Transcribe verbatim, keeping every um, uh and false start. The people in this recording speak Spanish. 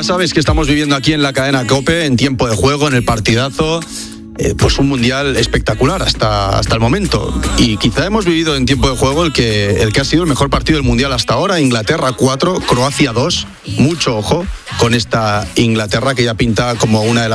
sabes que estamos viviendo aquí en la cadena COPE, en tiempo de juego, en el partidazo. Eh, pues un mundial espectacular hasta, hasta el momento, y quizá hemos vivido en tiempo de juego el que, el que ha sido el mejor partido del mundial hasta ahora. Inglaterra cuatro, Croacia dos. Mucho ojo con esta Inglaterra que ya pinta como una de las